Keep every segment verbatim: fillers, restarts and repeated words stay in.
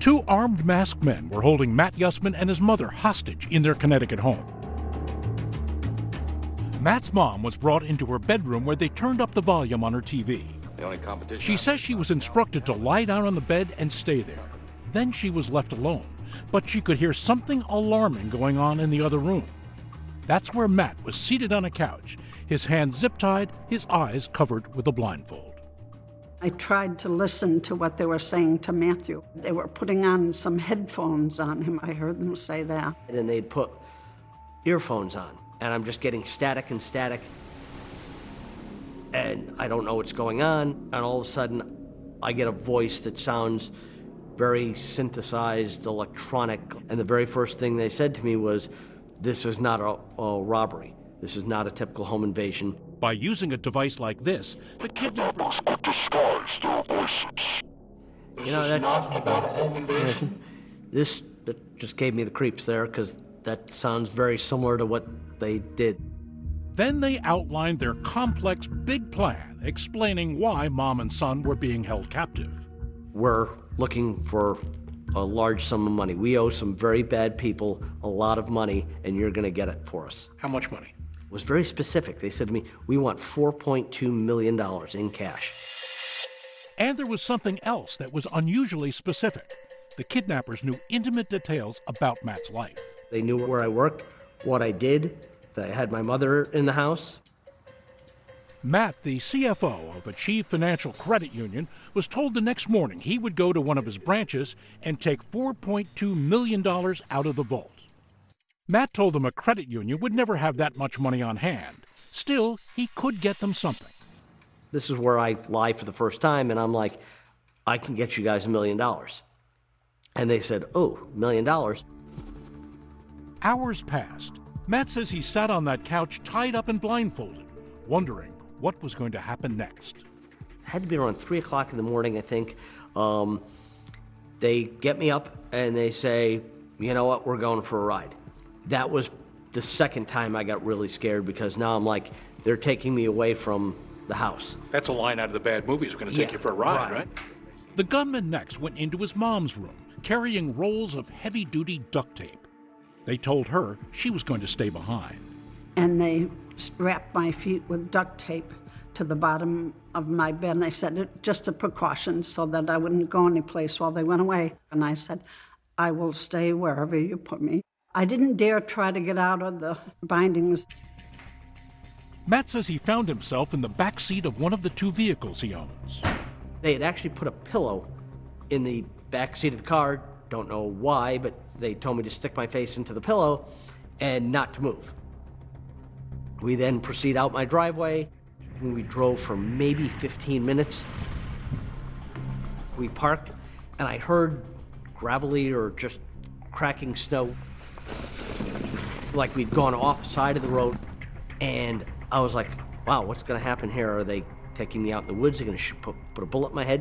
Two armed masked men were holding Matt Yusman and his mother hostage in their Connecticut home. Matt's mom was brought into her bedroom where they turned up the volume on her T V. The only competition She says she was instructed to lie down on the bed and stay there. Then she was left alone, but she could hear something alarming going on in the other room. That's where Matt was seated on a couch, his hands zip-tied, his eyes covered with a blindfold. I tried to listen to what they were saying to Matthew. They were putting on some headphones on him. I heard them say that. And they'd put earphones on, and I'm just getting static and static. And I don't know what's going on, and all of a sudden, I get a voice that sounds very synthesized, electronic, and the very first thing they said to me was, "This is not a, a robbery. This is not a typical home invasion." By using a device like this, the kidnappers could disguise their voices. This you know, is that, not about a home invasion. This that just gave me the creeps there, because that sounds very similar to what they did. Then they outlined their complex big plan, explaining why mom and son were being held captive. We're looking for a large sum of money. We owe some very bad people a lot of money, and you're going to get it for us. How much money? It was very specific. They said to me, we want four point two million dollars in cash. And there was something else that was unusually specific. The kidnappers knew intimate details about Matt's life. They knew where I worked, what I did, that I had my mother in the house. Matt, the C F O of Achieve Financial Credit Union, was told the next morning he would go to one of his branches and take four point two million dollars out of the vault. Matt told them a credit union would never have that much money on hand. Still, he could get them something. This is where I lie for the first time, and I'm like, I can get you guys a million dollars. And they said, oh, a million dollars? Hours passed. Matt says he sat on that couch tied up and blindfolded, wondering what was going to happen next. It had to be around three o'clock in the morning, I think. Um, they get me up and they say, you know what, we're going for a ride. That was the second time I got really scared, because now I'm like, they're taking me away from the house. That's a line out of the bad movies. We're going to take Yeah, you for a ride, right. right? The gunman next went into his mom's room, carrying rolls of heavy-duty duct tape. They told her she was going to stay behind. And they wrapped my feet with duct tape to the bottom of my bed. And they said, it just a precaution so that I wouldn't go anyplace while they went away. And I said, I will stay wherever you put me. I didn't dare try to get out of the bindings. Matt says he found himself in the back seat of one of the two vehicles he owns. They had actually put a pillow in the back seat of the car. Don't know why, but they told me to stick my face into the pillow and not to move. We then proceed out my driveway. We drove for maybe fifteen minutes. We parked, and I heard gravelly or just cracking snow, like we'd gone off the side of the road. And I was like, wow, what's gonna happen here? Are they taking me out in the woods? They're gonna sh- put, put a bullet in my head?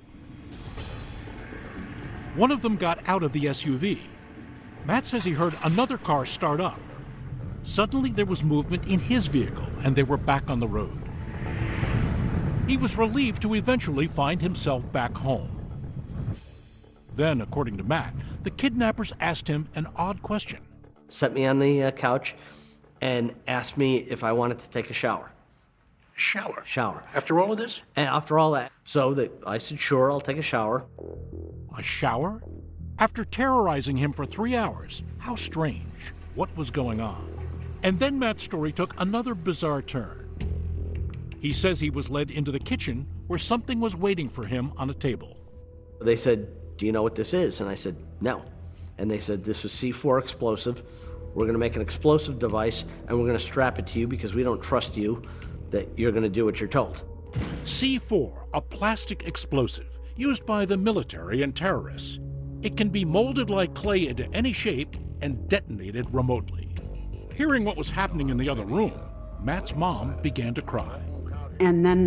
One of them got out of the S U V. Matt says he heard another car start up. Suddenly there was movement in his vehicle, and they were back on the road. He was relieved to eventually find himself back home. Then, according to Matt, the kidnappers asked him an odd question. Set me on the uh, couch and asked me if I wanted to take a shower. Shower? Shower. After all of this? And after all that, so that I said, sure, I'll take a shower. A shower? After terrorizing him for three hours, how strange. What was going on? And then Matt's story took another bizarre turn. He says he was led into the kitchen where something was waiting for him on a table. They said, do you know what this is? And I said, no. And they said, this is C four explosive. We're going to make an explosive device, and we're going to strap it to you because we don't trust you that you're going to do what you're told. C four, a plastic explosive used by the military and terrorists. It can be molded like clay into any shape and detonated remotely. Hearing what was happening in the other room, Matt's mom began to cry. And then